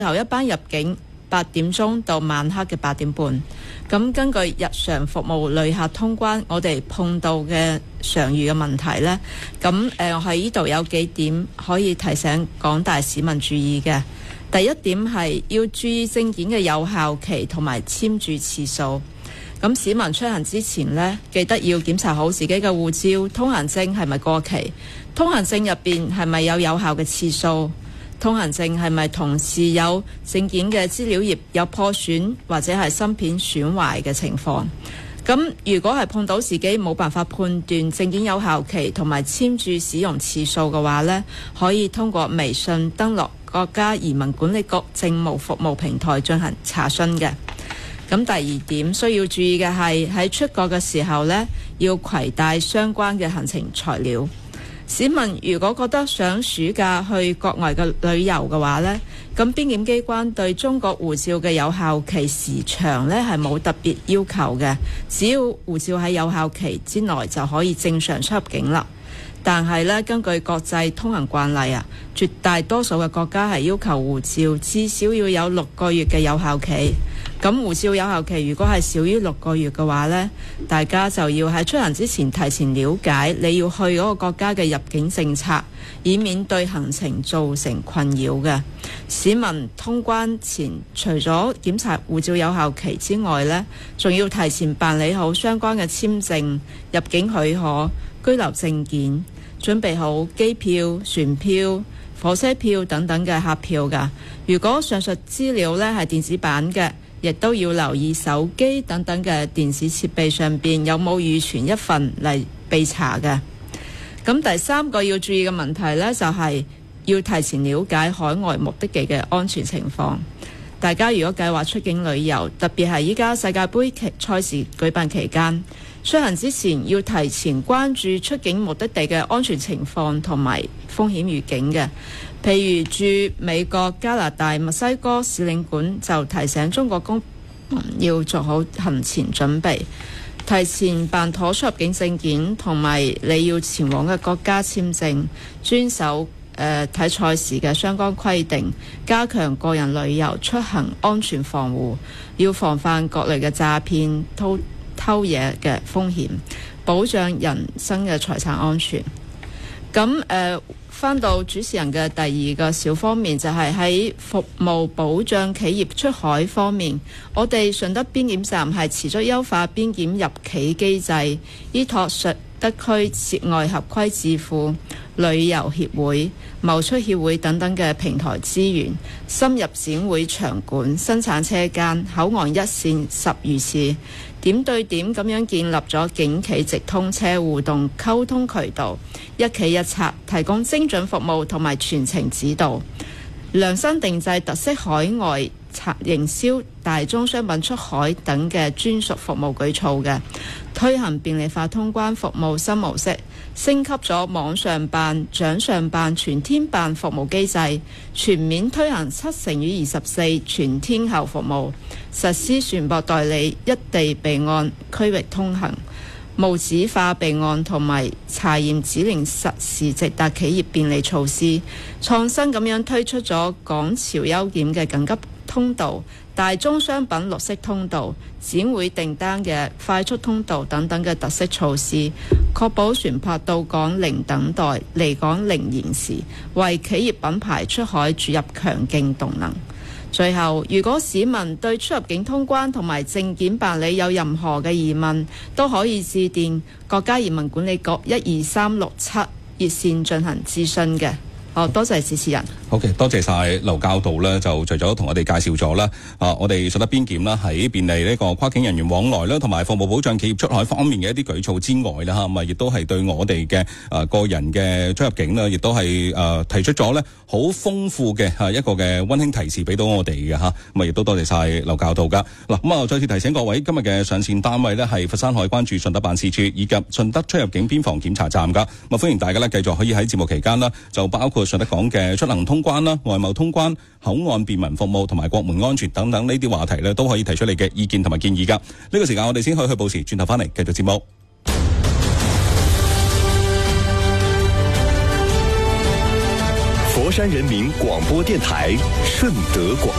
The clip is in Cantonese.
後一班入境8點鐘到晚黑嘅8點半。咁根據日常服務旅客通關，我哋碰到嘅常遇嘅問題呢，咁我喺呢度有幾點可以提醒廣大市民注意嘅。第一點係要注意證件嘅有效期同埋簽注次數。咁市民出行之前呢，記得要檢查好自己嘅護照、通行證係咪過期，通行證入邊係咪有效嘅次數，通行證係咪同時有證件嘅資料頁有破損或者係芯片損壞嘅情況。咁如果係碰到自己冇辦法判斷證件有效期同埋簽注使用次數嘅話呢，可以通過微信登錄國家移民管理局政務服務平台進行查詢嘅。咁第二點需要注意嘅係喺出國嘅時候呢，要攜帶相關嘅行程材料。市民如果覺得想暑假去國外嘅旅遊嘅話呢，咁邊檢機關對中國護照嘅有效期時長呢係冇特別要求嘅，只要護照喺有效期之內就可以正常出入境啦。但係呢，根據國際通行慣例啊，絕大多數嘅國家係要求護照至少要有6個月嘅有效期。咁護照有效期如果係少於6個月嘅話呢，大家就要喺出行之前提前了解你要去嗰個國家嘅入境政策，以免對行程造成困擾嘅。市民通關前除咗檢查護照有效期之外呢，仲要提前辦理好相關嘅簽證、入境許可、居留證件，準備好機票、船票、火車票等等嘅客票㗎。如果上述資料呢係電子版嘅，亦都要留意手機等等嘅電子設備上邊有冇預存一份嚟備查嘅。咁第三個要注意嘅問題呢，就係要提前了解海外目的地嘅安全情況。大家如果計劃出境旅遊，特別係依家世界盃賽事舉辦期間，出行之前要提前關注出境目的地嘅安全情況同埋風險預警嘅。譬如駐美國、加拿大、墨西哥使領館就提醒中國公民要做好行前準備，提前辦妥出入境證件同埋你要前往嘅國家簽證，遵守睇賽事嘅相關規定，加強個人旅遊出行安全防護，要防範各類嘅詐騙、偷嘢嘅風險，保障人身嘅財產安全。咁翻到主持人嘅第二個小方面，就係喺服務保障企業出海方面，我哋順德邊檢站係持續優化邊檢入企機制，依託順德區涉外合規智庫、旅遊協會、貿出協會等等嘅平台資源，深入展會場館、生產車間、口岸一線10餘次，點對點咁樣建立咗警企直通車互動溝通渠道，一企一策，提供精準服務同埋全程指導，量身定製特色海外營銷、大宗商品出海等嘅專屬服務舉措嘅，推行便利化通關服務新模式，升級咗網上辦、掌上辦、全天辦服務機制，全面推行7×24全天候服務，實施船舶代理一地備案、區域通行、無紙化備案同埋查驗指令實時直達企業便利措施，創新咁樣推出咗港潮優檢嘅緊急通道、大宗商品綠色通道、展會訂單嘅快速通道等等嘅特色措施，確保船舶到港零等待、離港零延時，為企業品牌出海注入強勁動能。最後，如果市民對出入境通關同埋證件辦理有任何嘅疑問，都可以致電國家移民管理局12367熱線進行諮詢嘅。好，多謝主持人。 好嘅，多謝晒劉教導咧，就除咗同我哋介紹咗啦，我哋順德邊檢啦，喺便利呢個跨境人員往來啦，同埋服務保障企業出海方面嘅一啲舉措之外啦，咁亦都係對我哋嘅個人嘅出入境啦，亦都係提出咗咧好豐富嘅一個嘅溫馨提示俾到我哋嘅嚇，咁亦都多謝晒劉教導噶。嗱，咁再次提醒各位，今日嘅上線單位咧係佛山海關駐順德辦事處以及順德出入境邊防檢查站噶，咁歡迎大家咧繼續可以喺節目期間啦，就包括順德港嘅出行通關啦、外貿通關、口岸便民服務同埋國門安全等等呢啲話題咧，都可以提出你嘅意見同埋建議噶。呢個時間我哋先去報時，轉頭翻嚟繼續節目。 火佛山人民廣播電台順德廣